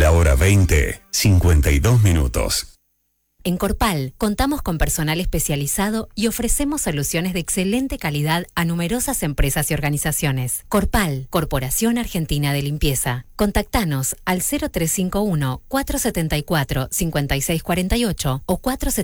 La hora 20, 52 minutos. En Corpal contamos con personal especializado y ofrecemos soluciones de excelente calidad a numerosas empresas y organizaciones. Corpal, Corporación Argentina de Limpieza. Contactanos al 0351-474-5648 o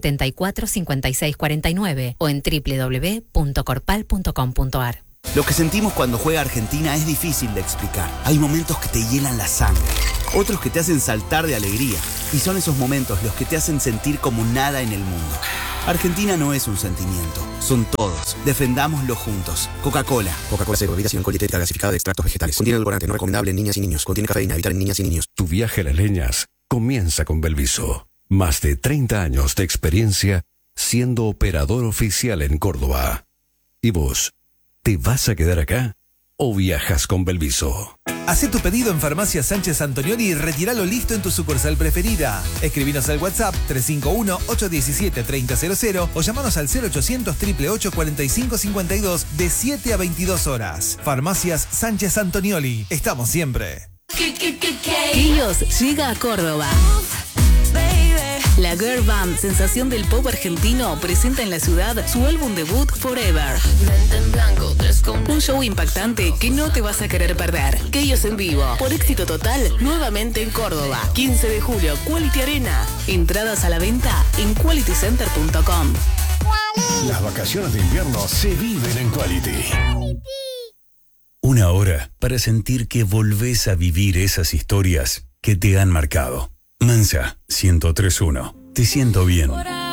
474-5649 o en www.corpal.com.ar. Lo que sentimos cuando juega Argentina es difícil de explicar. Hay momentos que te hielan la sangre, otros que te hacen saltar de alegría. Y son esos momentos los que te hacen sentir como nada en el mundo. Argentina no es un sentimiento, son todos. Defendámoslo juntos. Coca-Cola. Coca-Cola Cero, bebida sin alcohol y dietética gasificada de extractos vegetales. Contiene edulcorante, no recomendable en niñas y niños. Contiene cafeína, evitar en niñas y niños. Tu viaje a las leñas comienza con Belviso. Más de 30 años de experiencia siendo operador oficial en Córdoba. ¿Y vos? ¿Te vas a quedar acá o viajas con Belviso? Hacé tu pedido en Farmacia Sánchez Antonioli y retíralo listo en tu sucursal preferida. Escribinos al WhatsApp 351-817-3000 o llamanos al 0800-888-4552 de 7 a 22 horas. Farmacias Sánchez Antonioli. Estamos siempre. Kios llega a Córdoba. La girl band Sensación del Pop Argentino presenta en la ciudad su álbum debut Forever. Un show impactante que no te vas a querer perder. Kios en vivo, por éxito total, nuevamente en Córdoba. 15 de julio, Quality Arena. Entradas a la venta en qualitycenter.com. Las vacaciones de invierno se viven en Quality. Una hora para sentir que volvés a vivir esas historias que te han marcado. Mansa 103.1. Te siento bien.